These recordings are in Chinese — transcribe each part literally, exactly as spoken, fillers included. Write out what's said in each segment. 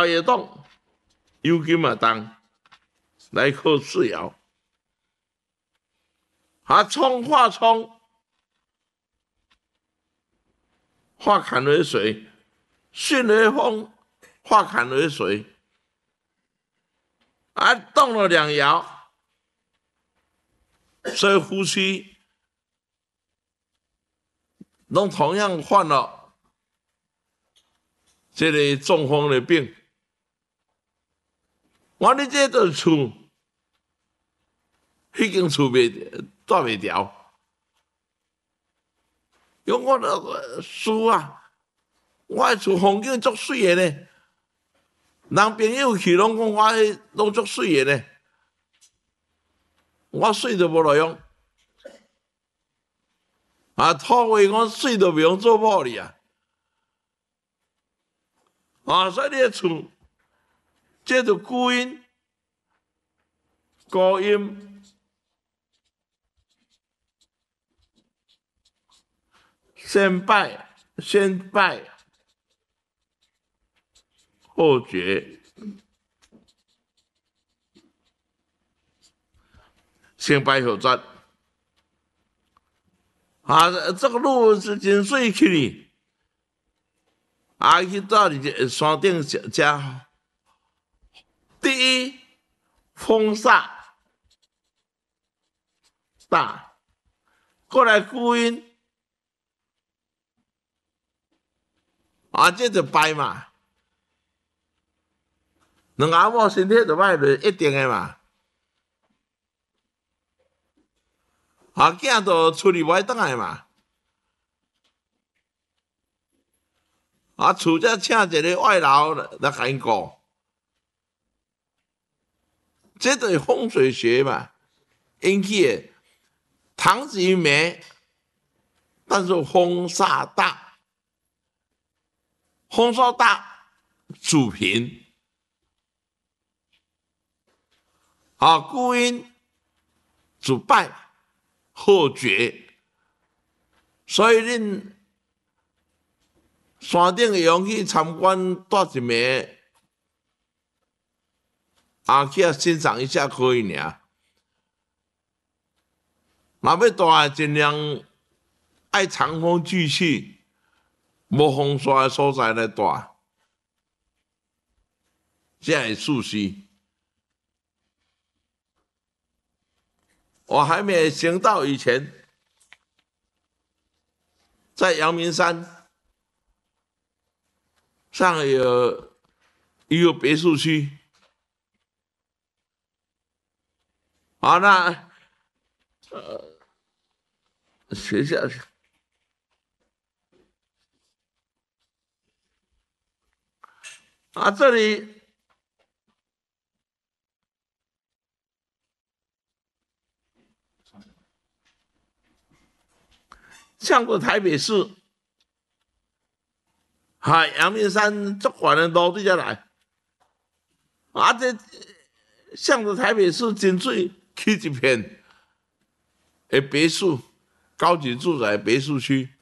熬夜冻，有金嘛当来靠次爻。啊，冲化冲，化坎为水，巽为风，化坎为水。啊，动了两爻，所以夫妻拢同样患了这个中风的病。我你这个厝，已经厝袂住袂牢。用我的书啊，我的厝风景足水的呢，人朋友去拢讲我拢足水的呢，我水都无路用。啊，土话讲水都袂用做某哩啊！啊，所以你的厝，这就孤阴，孤阴，先败，先败后绝，先败后绝。啊，这个路是真水去哩，啊，去到你山顶食食。第一，风煞大，过来孤阴，啊，这就败嘛。两阿某身体就歹了，一定的嘛。啊，囝都出去袂转来嘛。啊，厝则请一个外劳来甲因顾，这就是风水学嘛引起的。堂吉没，但是风煞大，风煞大主贫，啊，孤阴主败。后绝，所以恁山顶会用去参观住一暝，啊，去啊欣赏一下可以尔。若要住尽量爱长风聚气，无风沙的所在来住，这会舒适。我还没行道以前，在阳明山上有一个别墅区，好，那呃学校啊，这里像过台北市，哈，阳明山足远的路对遮来，啊，这向着台北市真水起一片的别墅，高级住宅别墅区。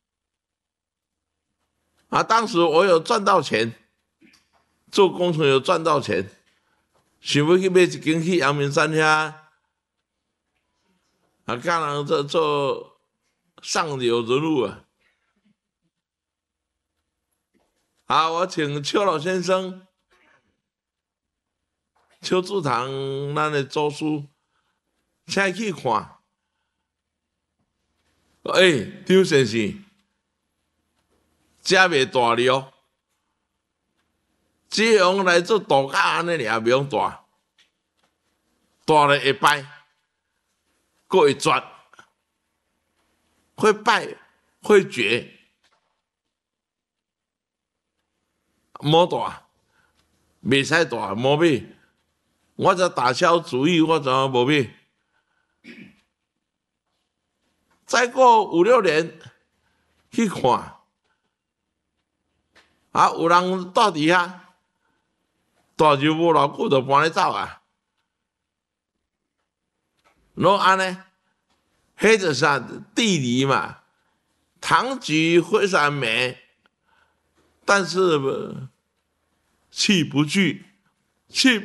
啊，当时我有赚到钱，做工程有赚到钱，想要去买一间去阳明山遐，啊，教人做做。上流人物啊！啊，我请邱老先生、邱志堂咱的祖师，请去看。哎、欸，张先生，遮袂大了哦，只用来做度假安尼尔，袂用大，大了会败，佫会绝。会败，会绝，无大，袂使大，无买。我就打消主意，我怎无买？再过五六年去看，啊，有人到底下，大就无偌久就搬咧走啊。然后安尼。迄就是地理嘛，堂吉会山美，但是气不惧，气。